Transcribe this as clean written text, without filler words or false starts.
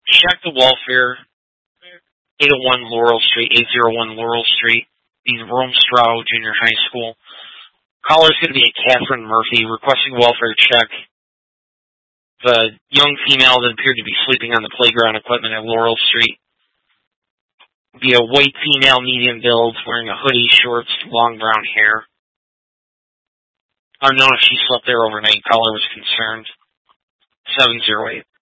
check the welfare, 801 Laurel Street, 801 Laurel Street, in Rome Stroud Junior High School. Caller's going to be a Catherine Murphy requesting welfare check. The young female that appeared to be sleeping on the playground equipment at Laurel Street. Be a white female, medium build, wearing a hoodie, shorts, long brown hair. Unknown if she slept there overnight. Caller was concerned. 708.